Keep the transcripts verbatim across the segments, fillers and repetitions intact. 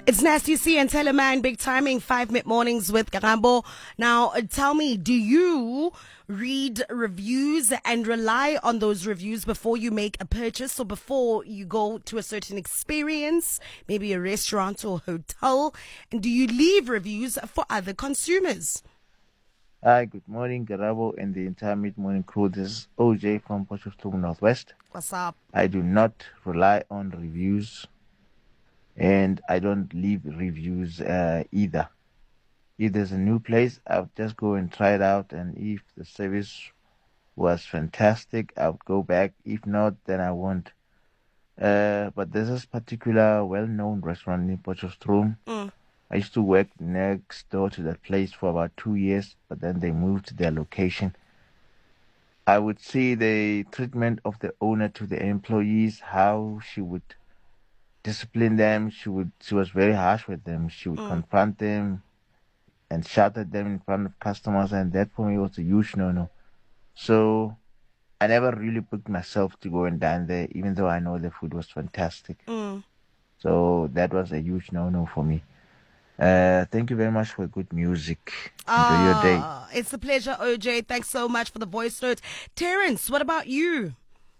It's Nasty C and Teleman, big timing, five mid mornings with Karabo. Now, uh, tell me, do you read reviews and rely on those reviews before you make a purchase or before you go to a certain experience, maybe a restaurant or hotel? And do you leave reviews for other consumers? Hi, good morning, Garabo and the entire mid-morning crew. This is O J from Potchefstroom Northwest. What's up? I do not rely on reviews, and I don't leave reviews uh, either. If there's a new place, I'll just go and try it out, and if the service was fantastic, I'll go back. If not, then I won't. Uh, but there's this particular well-known restaurant in Potchefstroom. Mm. I used to work next door to that place for about two years, but then they moved to their location. I would see the treatment of the owner to the employees, how she would discipline them. She would. She was very harsh with them. She would Mm. confront them and shout at them in front of customers, and that for me was a huge no-no. So I never really booked myself to go and dine there, even though I know the food was fantastic. Mm. So that was a huge no-no for me. Uh, thank you very much for good music. Enjoy Ah, your day. It's a pleasure, O J. Thanks so much for the voice note. Terrence, what about you?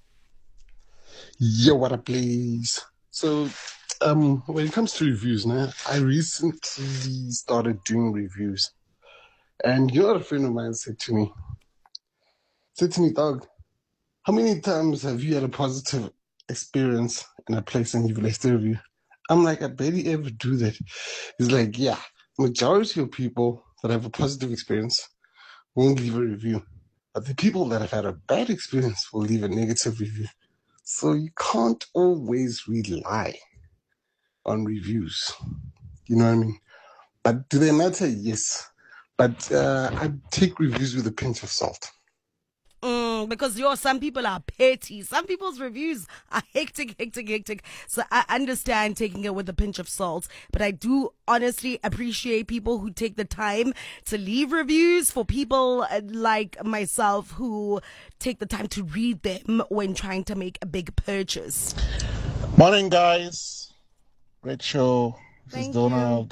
Yo, what up, please? So, um, when it comes to reviews, now, I recently started doing reviews. And you know what a friend of mine said to me? Said to me, dog, how many times have you had a positive experience in a place and you've left a review? I'm like, I barely ever do that. He's like, yeah, majority of people that have a positive experience won't leave a review. But the people that have had a bad experience will leave a negative review. So you can't always rely on reviews. You know what I mean? But do they matter? Yes. But uh, I take reviews with a pinch of salt. Mm, because yo, some people are petty. Some people's reviews are hectic, hectic, hectic. So I understand taking it with a pinch of salt, but I do honestly appreciate people who take the time to leave reviews for people uh, like myself who take the time to read them when trying to make a big purchase. Morning, guys. Great show. This Thank is Donald.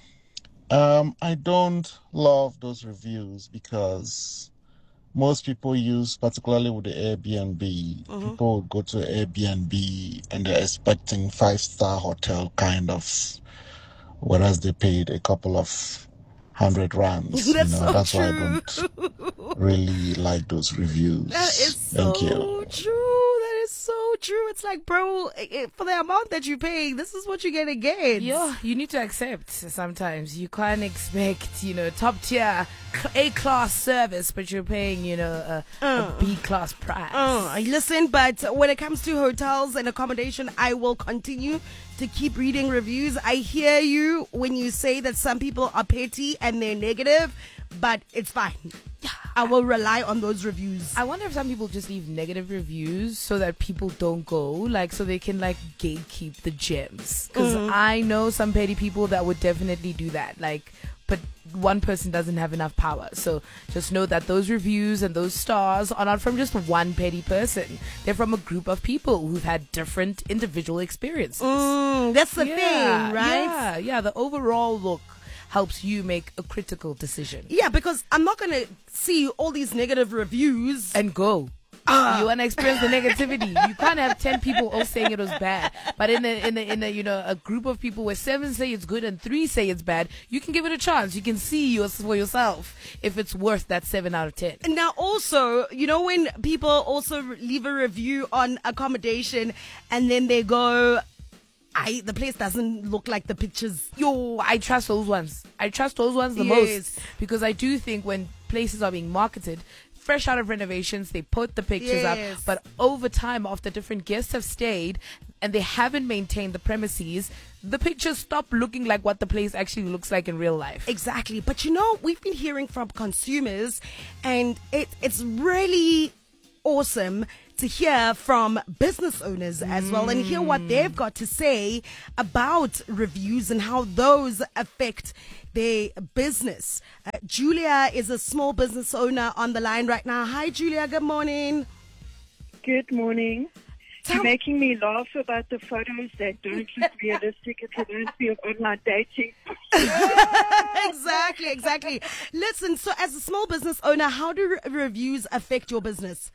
Um, I don't love those reviews because most people use, particularly with the Airbnb, Mm-hmm. people would go to Airbnb and they're expecting five-star hotel kind of, whereas they paid a couple of hundred rands. You know, That's so that's why I true. don't really like those reviews. That is Thank so you. true. That is so true. It's like, bro, eh, eh, for the amount that you pay, this is what you're gonna get. Yeah, you need to accept sometimes. You can't expect, you know, top tier A class service, but you're paying, you know, a, Uh. a B class price. Uh, listen, but when it comes to hotels and accommodation, I will continue to keep reading reviews. I hear you when you say that some people are petty and they're negative, but it's fine. I will rely on those reviews. I wonder if some people just leave negative reviews so that people don't go, like, so they can, like, gatekeep the gems. Because Mm. I know some petty people that would definitely do that, like, but one person doesn't have enough power. So just know that those reviews and those stars are not from just one petty person. They're from a group of people who've had different individual experiences. Mm, that's the yeah, thing, right? Yeah, yeah. The overall look helps you make a critical decision. Yeah, because I'm not going to see all these negative reviews. And go. You want to experience the negativity. You can't have ten people all saying it was bad. But in a, in a, in a, you know, a group of people where seven say it's good and three say it's bad, you can give it a chance. You can see yours for yourself if it's worth that seven out of ten. And now also, you know, when people also leave a review on accommodation and then they go, I the place doesn't look like the pictures. Yo, I trust those ones. I trust those ones the Yes. most. Because I do think when places are being marketed, fresh out of renovations, they put the pictures Yes. up. But over time, after different guests have stayed and they haven't maintained the premises, the pictures stop looking like what the place actually looks like in real life. Exactly. But you know, we've been hearing from consumers and it it's really awesome to hear from business owners as well and hear what they've got to say about reviews and how those affect their business. Uh, Julia is a small business owner on the line right now. Hi, Julia. Good morning. Good morning. You're making me laugh about the photos that don't look realistic. It's an of online dating. Exactly, exactly. Listen, so as a small business owner, how do re- reviews affect your business?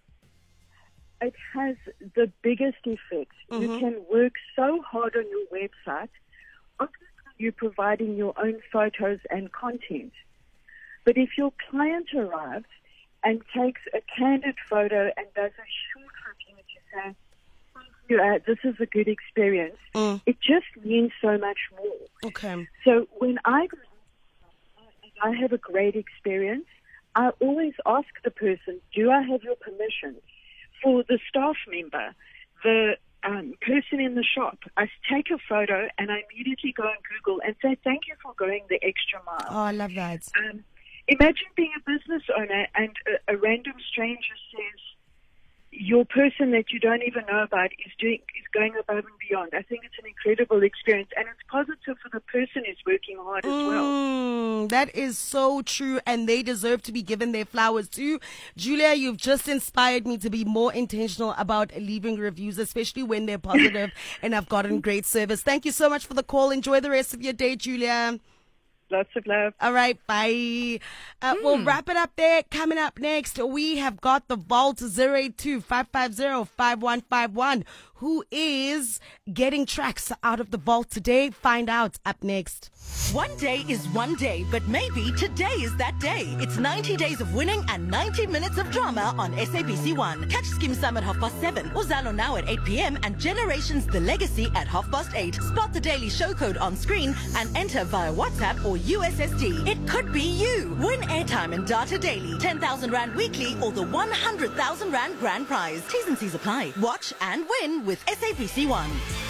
It has the biggest effect. Mm-hmm. You can work so hard on your website. Obviously, you're providing your own photos and content. But if your client arrives and takes a candid photo and does a short review to say, thank you, uh, this is a good experience, Mm. it just means so much more. Okay. So when I go, I have a great experience, I always ask the person, do I have your permission? For the staff member, the um, person in the shop, I take a photo and I immediately go on Google and say, thank you for going the extra mile. Oh, I love that. Um, imagine being a business owner and a, a random stranger says, your person that you don't even know about is doing is going above and beyond. I think it's an incredible experience, and it's positive for the person who's working hard as well. Mm, that is so true, and they deserve to be given their flowers too. Julia, you've just inspired me to be more intentional about leaving reviews, especially when they're positive and I've gotten great service. Thank you so much for the call. Enjoy the rest of your day, Julia. Lots of love. All right, bye. Uh, Hmm. We'll wrap it up there. Coming up next, we have got the Vault zero eight two, five five zero, five one five one. Who is getting tracks out of the vault today? Find out up next. One day is one day, but maybe today is that day. It's ninety days of winning and ninety minutes of drama on S A B C one. Catch Skim Sam at half past seven, Uzalo now at eight p.m. and Generations The Legacy at half past eight. Spot the daily show code on screen and enter via WhatsApp or U S S D. It could be you. Win airtime and data daily, ten thousand Rand weekly or the one hundred thousand Rand grand prize. T's and C's apply. Watch and win with S A B C one.